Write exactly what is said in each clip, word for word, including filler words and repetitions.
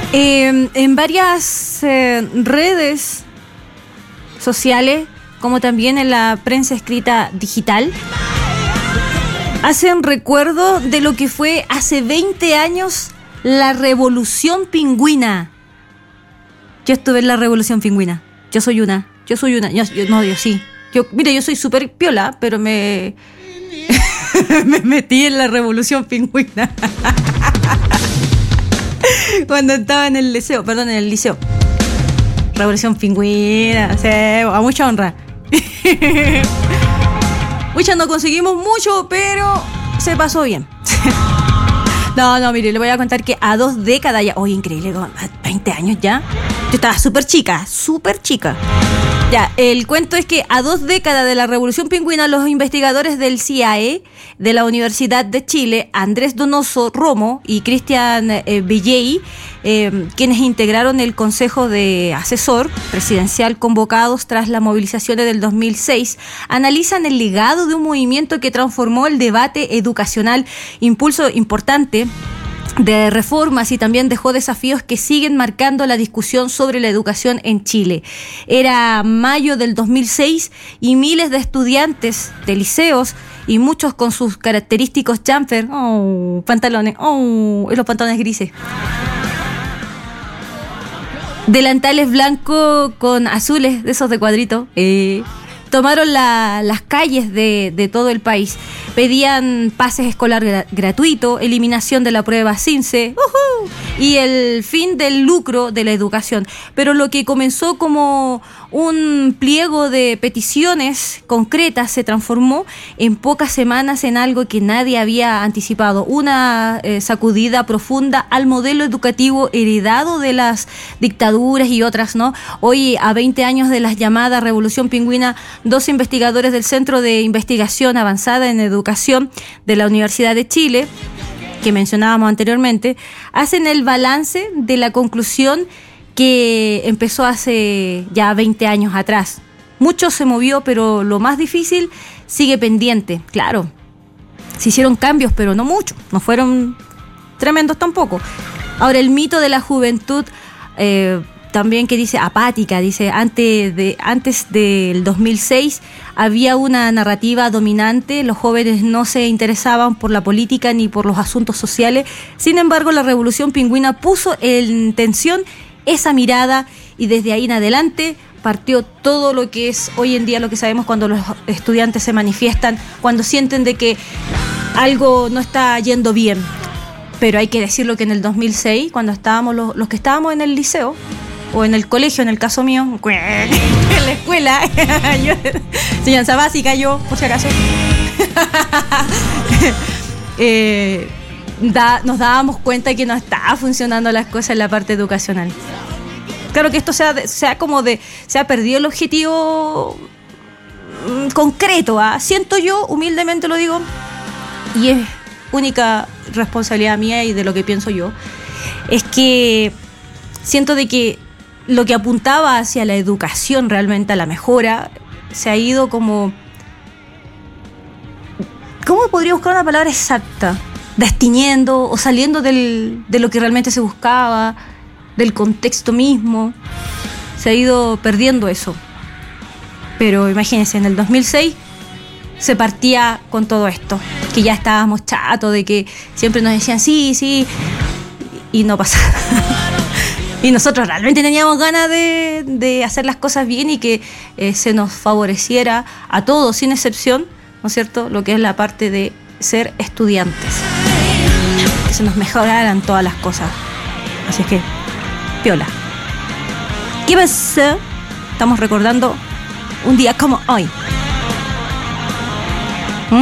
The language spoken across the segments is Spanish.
Eh, en varias eh, redes sociales, como también en la prensa escrita digital, hacen recuerdo de lo que fue hace veinte años la Revolución Pingüina. Yo estuve en la Revolución Pingüina. Yo soy una. Yo soy una. Yo, yo, no, yo sí. Yo, mira, yo soy súper piola, pero me... me metí en la Revolución Pingüina. Cuando estaba en el liceo, perdón, en el liceo. Revolución Pingüina, o sea, a mucha honra. Mucha, no conseguimos mucho, pero se pasó bien. No, no, mire, le voy a contar que a dos décadas ya, oye, increíble, veinte años ya. Yo estaba súper chica, súper chica. Ya, el cuento es que a dos décadas de la Revolución Pingüina, los investigadores del C I A E de la Universidad de Chile, Andrés Donoso Romo y Cristian eh, Villey, eh, quienes integraron el Consejo de Asesor Presidencial convocados tras las movilizaciones del dos mil seis, analizan el legado de un movimiento que transformó el debate educacional, impulso importante de reformas, y también dejó desafíos que siguen marcando la discusión sobre la educación en Chile. Era mayo del dos mil seis y miles de estudiantes de liceos, y muchos con sus característicos jumper, oh, pantalones, oh, y los pantalones grises, delantales blancos con azules, de esos de cuadrito, eh, tomaron la, las calles de, de todo el país. Pedían pases escolar gra- gratuito, eliminación de la prueba CINCE, uh-huh, y el fin del lucro de la educación. Pero lo que comenzó como un pliego de peticiones concretas se transformó en pocas semanas en algo que nadie había anticipado. Una eh, sacudida profunda al modelo educativo heredado de las dictaduras y otras, ¿no? Hoy, a veinte años de la llamada Revolución Pingüina, dos investigadores del Centro de Investigación Avanzada en Educación de la Universidad de Chile, que mencionábamos anteriormente, hacen el balance de la conclusión que empezó hace ya veinte años atrás. Mucho se movió, pero lo más difícil sigue pendiente. Claro, se hicieron cambios, pero no mucho, no fueron tremendos tampoco. Ahora, el mito de la juventud, eh, también que dice apática, dice antes de antes del dos mil seis había una narrativa dominante, los jóvenes no se interesaban por la política ni por los asuntos sociales. Sin embargo, la Revolución Pingüina puso en tensión esa mirada, y desde ahí en adelante partió todo lo que es hoy en día lo que sabemos cuando los estudiantes se manifiestan, cuando sienten de que algo no está yendo bien. Pero hay que decirlo que en el dos mil seis, cuando estábamos los, los que estábamos en el liceo o en el colegio, en el caso mío, en la escuela, yo, enseñanza básica, yo, por si acaso, eh, da, nos dábamos cuenta que no estaba funcionando las cosas en la parte educacional. Claro que esto se ha, se ha como de, se ha perdido el objetivo mm, concreto, ¿eh? Siento yo, humildemente lo digo, y es única responsabilidad mía y de lo que pienso yo, es que siento de que lo que apuntaba hacia la educación, realmente a la mejora, se ha ido como... ¿Cómo podría buscar una palabra exacta? Destiñendo o saliendo del, de lo que realmente se buscaba, del contexto mismo. Se ha ido perdiendo eso. Pero imagínense, en el dos mil seis se partía con todo esto, que ya estábamos chatos de que siempre nos decían sí, sí, y no pasaba. Y nosotros realmente teníamos ganas de, de hacer las cosas bien y que eh, se nos favoreciera a todos, sin excepción, ¿no es cierto?, lo que es la parte de ser estudiantes. Que se nos mejoraran todas las cosas. Así es que, piola. ¿Qué pasa? Estamos recordando un día como hoy. ¿Mm?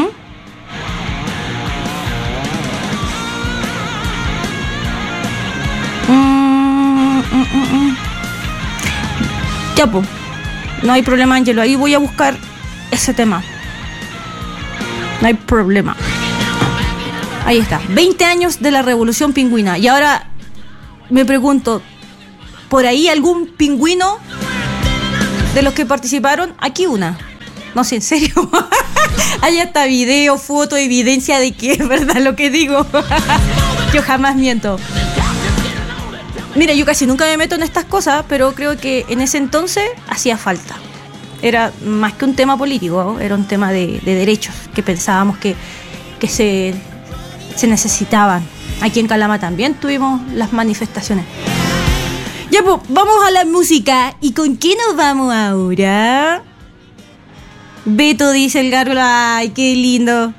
Mm, mm, mm, mm. Ya, pues, no hay problema, Ángelo. Ahí voy a buscar ese tema. No hay problema. Ahí está. veinte años de la Revolución Pingüina. Y ahora me pregunto, ¿por ahí algún pingüino de los que participaron? Aquí una. No sé, en serio. Ahí está video, foto, evidencia de que es verdad lo que digo. Yo jamás miento. Mira, yo casi nunca me meto en estas cosas, pero creo que en ese entonces hacía falta. Era más que un tema político, ¿no? Era un tema de, de derechos que pensábamos que, que se, se necesitaban. Aquí en Calama también tuvimos las manifestaciones. Ya, pues, vamos a la música. ¿Y con qué nos vamos ahora? Beto, dice el Garo. Ay, qué lindo.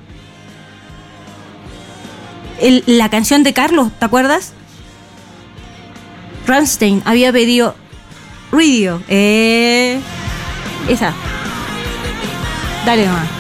El, la canción de Carlos, ¿te acuerdas? Rammstein había pedido Radio. Eh, esa. Dale nomás.